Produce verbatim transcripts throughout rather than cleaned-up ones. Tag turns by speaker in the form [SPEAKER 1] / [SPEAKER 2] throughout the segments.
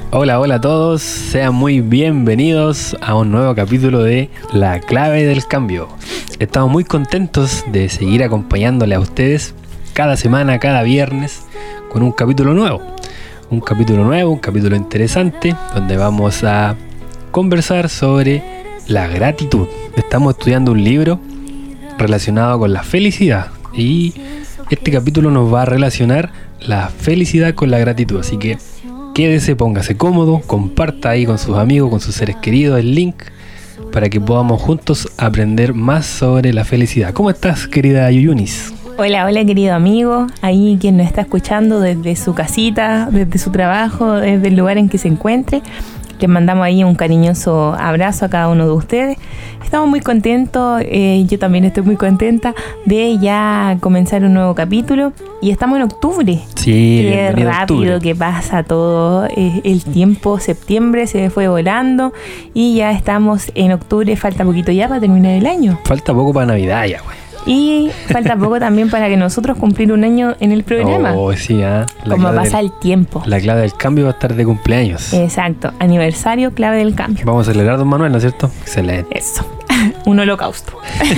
[SPEAKER 1] Hola, hola a todos, sean muy bienvenidos a un nuevo capítulo de La Clave del Cambio. Estamos muy contentos de seguir acompañándole a ustedes cada semana, cada viernes, con un capítulo nuevo. Un capítulo nuevo, un capítulo interesante, donde vamos a conversar sobre la gratitud. Estamos estudiando un libro relacionado con la felicidad y este capítulo nos va a relacionar la felicidad con la gratitud, así que quédese, póngase cómodo, comparta ahí con sus amigos, con sus seres queridos el link para que podamos juntos aprender más sobre la felicidad. ¿Cómo estás, querida Yuyunis?
[SPEAKER 2] Hola, hola querido amigo, ahí quien nos está escuchando desde su casita, desde su trabajo, desde el lugar en que se encuentre. Les mandamos ahí un cariñoso abrazo a cada uno de ustedes. Estamos muy contentos, eh, yo también estoy muy contenta de ya comenzar un nuevo capítulo. Y estamos en octubre.
[SPEAKER 1] Sí,
[SPEAKER 2] qué rápido
[SPEAKER 1] octubre.
[SPEAKER 2] que pasa todo. Eh, el tiempo, septiembre se fue volando y ya estamos en octubre. Falta poquito ya para terminar el año.
[SPEAKER 1] Falta poco para Navidad ya, güey.
[SPEAKER 2] Y falta poco también para que nosotros cumplir un año en el programa.
[SPEAKER 1] Oh, sí, ¿eh?
[SPEAKER 2] Como pasa del, el tiempo.
[SPEAKER 1] La clave del cambio va a estar de cumpleaños.
[SPEAKER 2] Exacto, aniversario, clave del cambio.
[SPEAKER 1] Vamos a celebrar, don Manuel, ¿no es cierto? Excelente.
[SPEAKER 2] Eso, un holocausto.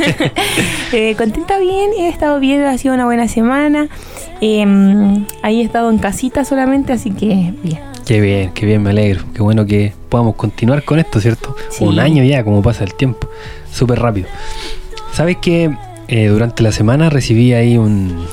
[SPEAKER 2] eh, contenta bien, he estado bien, ha sido una buena semana. Eh, ahí he estado en casita solamente, así que bien.
[SPEAKER 1] Qué bien, qué bien, me alegro. Qué bueno que podamos continuar con esto, ¿cierto?
[SPEAKER 2] Sí.
[SPEAKER 1] Un año ya, como pasa el tiempo. Súper rápido. ¿Sabes qué? Eh, durante la semana recibí ahí un,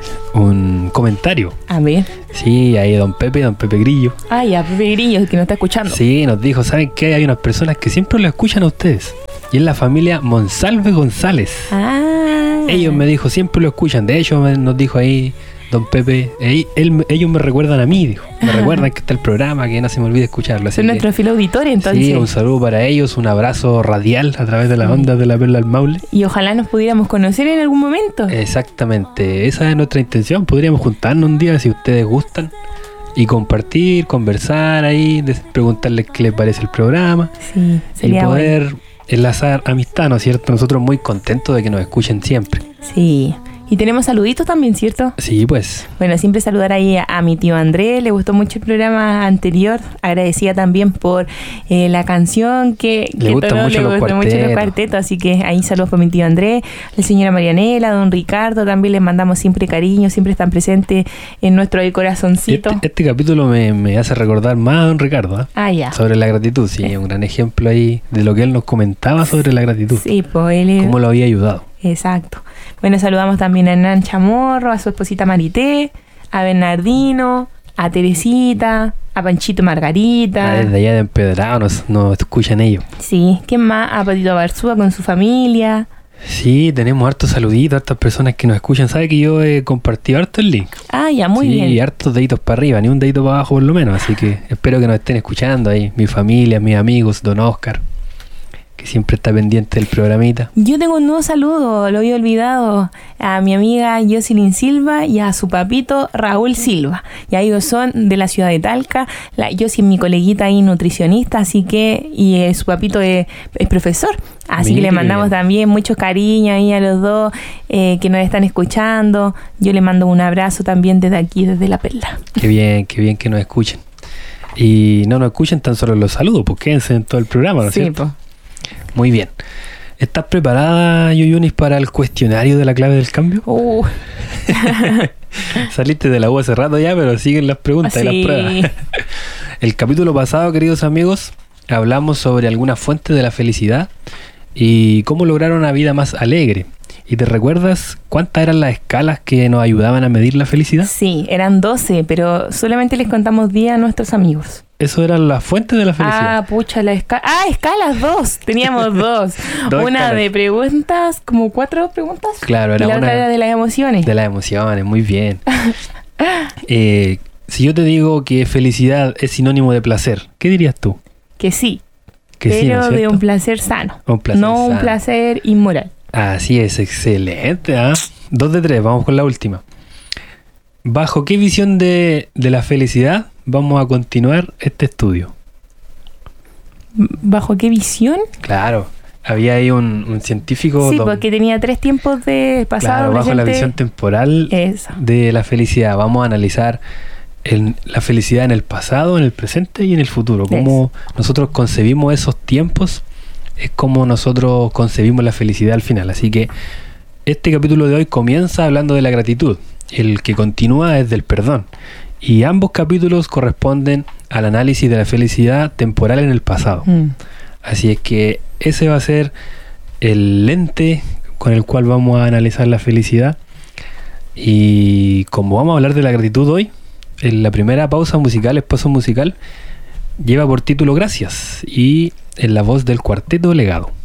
[SPEAKER 1] un comentario.
[SPEAKER 2] A ver.
[SPEAKER 1] Sí, ahí don Pepe, don Pepe Grillo.
[SPEAKER 2] Ah, ya, Pepe Grillo, que nos está escuchando.
[SPEAKER 1] Sí, nos dijo, ¿saben qué? Hay unas personas que siempre lo escuchan a ustedes. Y es la familia Monsalve González.
[SPEAKER 2] Ah.
[SPEAKER 1] Ellos me dijo, siempre lo escuchan. De hecho, me, nos dijo ahí don Pepe, él, él, ellos me recuerdan a mí, dijo. Me
[SPEAKER 2] Ajá.
[SPEAKER 1] recuerdan que está el programa, que no se me olvide escucharlo.
[SPEAKER 2] Son nuestros fiel auditores, entonces.
[SPEAKER 1] Sí, un saludo para ellos, un abrazo radial a través de las ondas de la Perla del Maule.
[SPEAKER 2] Y ojalá nos pudiéramos conocer en algún momento.
[SPEAKER 1] Exactamente, esa es nuestra intención. Podríamos juntarnos un día si ustedes gustan y compartir, conversar ahí, preguntarles qué les parece el programa.
[SPEAKER 2] Sí, sería
[SPEAKER 1] y poder
[SPEAKER 2] bueno.
[SPEAKER 1] enlazar amistad, ¿no es cierto? Nosotros muy contentos de que nos escuchen siempre.
[SPEAKER 2] Sí. Y tenemos saluditos también, ¿cierto?
[SPEAKER 1] Sí, pues.
[SPEAKER 2] Bueno, siempre saludar ahí a, a mi tío Andrés, le gustó mucho el programa anterior, agradecida también por eh, la canción que,
[SPEAKER 1] le
[SPEAKER 2] que
[SPEAKER 1] gustan
[SPEAKER 2] todo,
[SPEAKER 1] mucho,
[SPEAKER 2] le
[SPEAKER 1] los
[SPEAKER 2] gustó mucho los cuartetos, así que ahí saludos para mi tío Andrés, la señora Marianela, don Ricardo, también les mandamos siempre cariño, siempre están presentes en nuestro corazoncito.
[SPEAKER 1] Este, este capítulo me, me hace recordar más a don Ricardo, ¿eh?
[SPEAKER 2] Ah, ya.
[SPEAKER 1] Sobre la gratitud, sí,
[SPEAKER 2] Eh.
[SPEAKER 1] un gran ejemplo ahí de lo que él nos comentaba sobre la gratitud.
[SPEAKER 2] Sí, pues él es...
[SPEAKER 1] Cómo lo había ayudado.
[SPEAKER 2] Exacto. Bueno, saludamos también a Hernán Chamorro, a su esposita Marité, a Bernardino, a Teresita, a Panchito Margarita.
[SPEAKER 1] Ah, desde allá de Empedrado nos, nos escuchan ellos.
[SPEAKER 2] Sí, ¿quién más? A Patito Barzúa con su familia.
[SPEAKER 1] Sí, tenemos hartos saluditos, hartas personas que nos escuchan. ¿Sabe que yo he compartido harto el link?
[SPEAKER 2] Ah, ya, muy
[SPEAKER 1] sí,
[SPEAKER 2] bien.
[SPEAKER 1] Sí, hartos deditos para arriba, ni un dedito para abajo por lo menos. Así que espero que nos estén escuchando ahí, mi familia, mis amigos, don Oscar, que siempre está pendiente del programita.
[SPEAKER 2] Yo tengo un nuevo saludo, lo había olvidado, a mi amiga Jocelyn Silva y a su papito Raúl Silva. Ya ellos son de la ciudad de Talca. La, yo soy mi coleguita ahí nutricionista, así que, y eh, su papito es, es profesor. Así
[SPEAKER 1] Mire,
[SPEAKER 2] que le mandamos también mucho cariño ahí a los dos eh, que nos están escuchando. Yo le mando un abrazo también desde aquí, desde La Perla.
[SPEAKER 1] Qué bien, qué bien que nos escuchen. Y no nos escuchen tan solo los saludos, pues quédense en todo el programa, ¿no es
[SPEAKER 2] Sí,
[SPEAKER 1] cierto?
[SPEAKER 2] pues.
[SPEAKER 1] Muy bien. ¿Estás preparada, Yuyunis, para el cuestionario de la clave del cambio?
[SPEAKER 2] Uh.
[SPEAKER 1] Saliste de la U hace rato ya, pero siguen las preguntas
[SPEAKER 2] Sí.
[SPEAKER 1] y las pruebas. El capítulo pasado, queridos amigos, hablamos sobre algunas fuentes de la felicidad y cómo lograr una vida más alegre. ¿Y te recuerdas cuántas eran las escalas que nos ayudaban a medir la felicidad?
[SPEAKER 2] Sí, eran doce, pero solamente les contamos diez a nuestros amigos.
[SPEAKER 1] Eso eran las fuentes de la felicidad.
[SPEAKER 2] Ah, pucha, la escala. Ah, escalas dos. Teníamos dos.
[SPEAKER 1] Dos
[SPEAKER 2] una
[SPEAKER 1] escalas.
[SPEAKER 2] de preguntas, como cuatro preguntas.
[SPEAKER 1] Claro, era
[SPEAKER 2] y la
[SPEAKER 1] una
[SPEAKER 2] otra era de las emociones.
[SPEAKER 1] de las emociones, muy bien. eh, si yo te digo que felicidad es sinónimo de placer, ¿qué dirías tú?
[SPEAKER 2] Que sí,
[SPEAKER 1] Que sí, ¿no
[SPEAKER 2] pero
[SPEAKER 1] es
[SPEAKER 2] de
[SPEAKER 1] cierto?
[SPEAKER 2] un placer sano.
[SPEAKER 1] Un placer
[SPEAKER 2] no un
[SPEAKER 1] sano.
[SPEAKER 2] placer inmoral.
[SPEAKER 1] Así es, excelente. ¿Ah? Dos de tres, vamos con la última. ¿Bajo qué visión de, de la felicidad vamos a continuar este estudio?
[SPEAKER 2] ¿Bajo qué visión?
[SPEAKER 1] Claro, había ahí un, un científico...
[SPEAKER 2] Sí,
[SPEAKER 1] don-
[SPEAKER 2] porque tenía tres tiempos de pasado,
[SPEAKER 1] claro, bajo la
[SPEAKER 2] presente.
[SPEAKER 1] visión temporal
[SPEAKER 2] Eso.
[SPEAKER 1] de la felicidad. Vamos a analizar en la felicidad en el pasado, en el presente y en el futuro. Cómo nosotros concebimos esos tiempos, es como nosotros concebimos la felicidad al final. Así que este capítulo de hoy comienza hablando de la gratitud. El que continúa es del perdón. Y ambos capítulos corresponden al análisis de la felicidad temporal en el pasado. Mm. Así es que ese va a ser el lente con el cual vamos a analizar la felicidad. Y como vamos a hablar de la gratitud hoy, en la primera pausa musical, espacio musical, lleva por título Gracias, y en la voz del Cuarteto Legado.